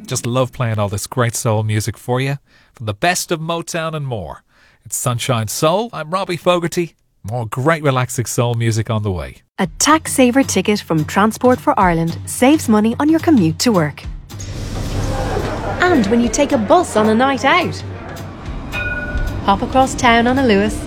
Just love playing all this great soul music for you, from the best of Motown and more. It's Sunshine Soul. I'm Robbie Fogarty. More great relaxing soul music on the way. A tax saver ticket from Transport for Ireland saves money on your commute to work. And when you take a bus on a night out. Hop across town on a Lewis.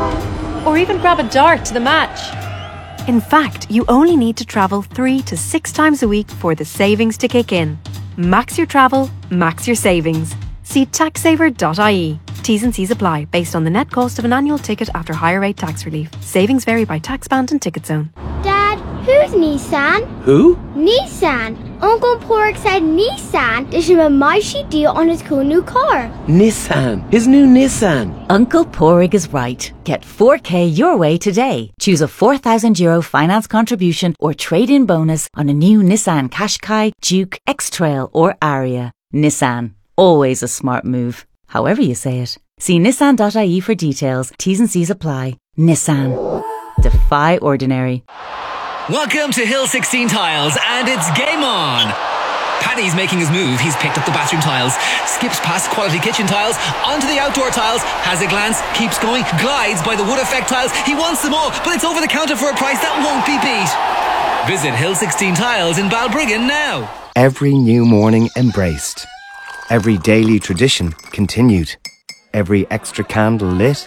Or even grab a dart to the match. In fact, you only need to travel 3 to 6 times a week for the savings to kick in. Max your travel, max your savings. See taxsaver.ie. T's and C's apply based on the net cost of an annual ticket after higher rate tax relief. Savings vary by tax band and ticket zone. Dad, who's Nissan? Who? Nissan. Uncle Pork said Nissan is a mighty deal on his cool new car. Nissan. His new Nissan. Uncle Porrig is right. Get 4K your way today. Choose a €4,000 finance contribution or trade-in bonus on a new Nissan Qashqai, Duke, X-Trail or Aria. Nissan. Always a smart move. However you say it. See nissan.ie for details. T's and C's apply. Nissan. Defy ordinary. Welcome to Hill 16 Tiles, and it's game on! Paddy's making his move. He's picked up the bathroom tiles, skips past quality kitchen tiles, onto the outdoor tiles, has a glance, keeps going, glides by the wood effect tiles. He wants them all, but it's over the counter for a price that won't be beat. Visit Hill 16 Tiles in Balbriggan now. Every new morning embraced. Every daily tradition continued. Every extra candle lit.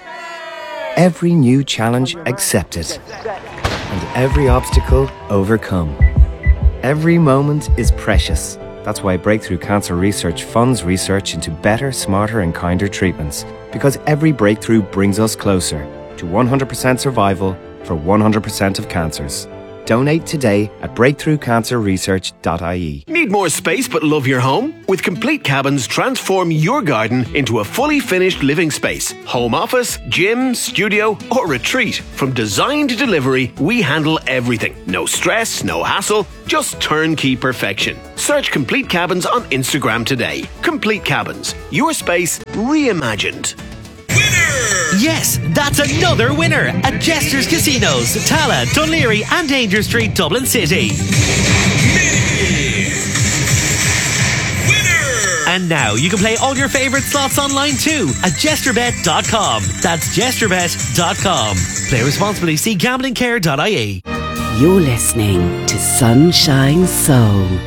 Every new challenge accepted. And every obstacle overcome. Every moment is precious. That's why Breakthrough Cancer Research funds research into better, smarter and kinder treatments. Because every breakthrough brings us closer to 100% survival for 100% of cancers. Donate today at breakthroughcancerresearch.ie. Need more space but love your home? With Complete Cabins, transform your garden into a fully finished living space. Home office, gym, studio or retreat. From design to delivery, we handle everything. No stress, no hassle, just turnkey perfection. Search Complete Cabins on Instagram today. Complete Cabins, your space reimagined. Yes, that's another winner at Jester's Casinos, Tala, Dunleary and Danger Street, Dublin City. And now you can play all your favourite slots online too at jesterbet.com. That's jesterbet.com. Play responsibly. See gamblingcare.ie. You're listening to Sunshine Soul.